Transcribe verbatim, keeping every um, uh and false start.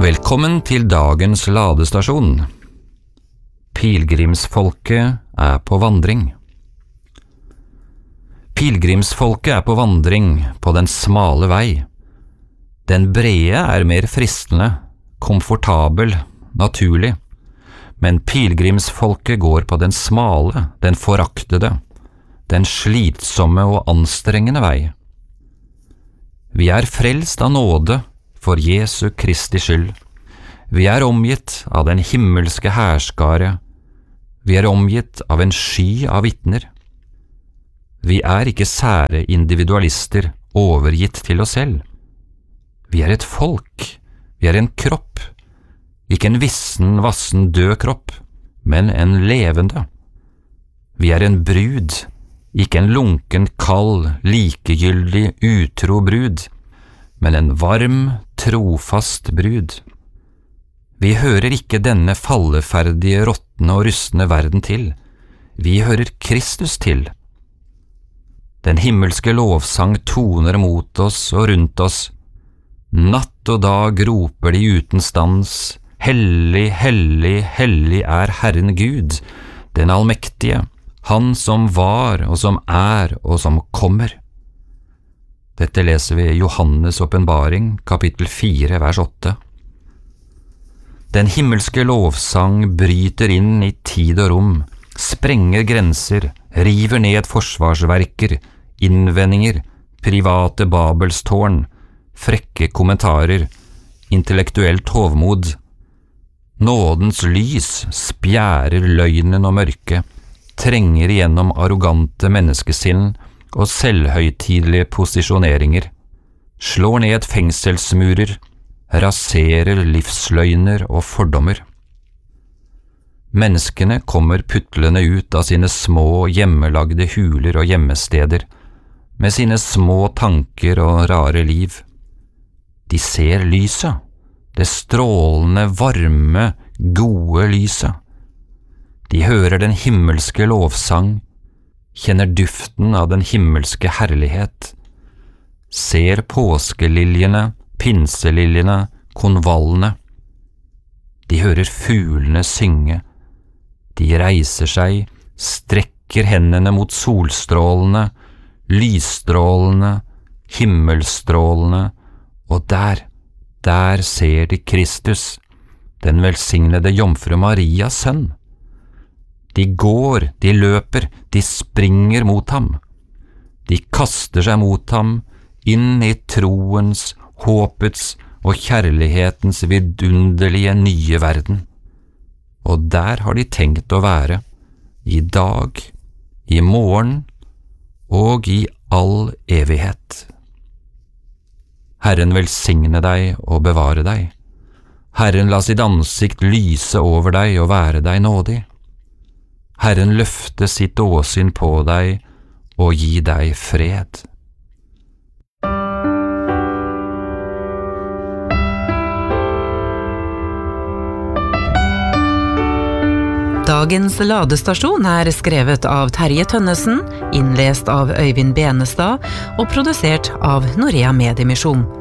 Velkommen til dagens ladestasjon. Pilgrimsfolket er på vandring. Pilgrimsfolket er på vandring på den smale vei. Den brede er mer fristende, komfortabel, naturlig, men pilgrimsfolket går på den smale, den foraktede, den slitsomme og anstrengende vei. Vi er frelst av nåde for Jesu Kristi skyld. Vi er omgitt av den himmelske hærskare. Vi er omgitt av en sky av vitner. Vi er ikke sære individualister overgitt til oss selv. Vi er et folk. Vi er en kropp. Ikke en vissen, vassen, død kropp, men en levende. Vi er en brud, ikke en lunken, kald, likegyldig, utro brud, men en varm, trofast brud. Vi hører ikke denne falleferdige, råtne og rustne verden til. Vi hører Kristus til. Den himmelske lovsang toner mot oss og rundt oss. Natt og dag roper de uten stans. Hellig, hellig, hellig er Herren Gud, den allmektige, Han som var og som er og som kommer. Dette leser vi i Johannes åpenbaring, kapittel fire, vers åtte. Den himmelske lovsang bryter inn i tid og rom, sprenger grenser, river ned forsvarsverker, innvendinger, private babelstårn, frekke kommentarer, intellektuelt hovmod. Nådens lys spjærer løgnen og mørket, trenger igjennom arrogante menneskesinn og selvhøytidelige posisjoneringer, slår ned fengselsmurer, raserer livsløgner og fordommer. Menneskene kommer putlende ut av sine små hjemmelagde huler og gjemmesteder, med sine små tanker og rare liv. De ser lyset, det strålende, varme, gode lyset. De hører den himmelske lovsang, kjenner duften av den himmelske herlighet, ser påskeliljene, pinseliljene, konvallene. De hører fuglene synge. De reiser seg, strekker hendene mot solstrålene, lysstrålene, himmelstrålene, og der, der ser de Kristus, den velsignede jomfru Marias sønn. De går, de løper, de springer mot ham. De kaster seg mot ham, inn i troens, håpets og kjærlighetens vidunderlige nye verden. Og der har de tenkt å være, i dag, i morgen og i all evighet. Herren velsigne deg og bevare deg. Herren la sitt ansikt lyse over deg og være deg nådig. Herren løfte sitt åsyn på deg og gi deg fred. Dagens ladestasjon er skrevet av Terje Tønnesen, innlest av Øyvind Benestad og produsert av Norea Mediemisjon.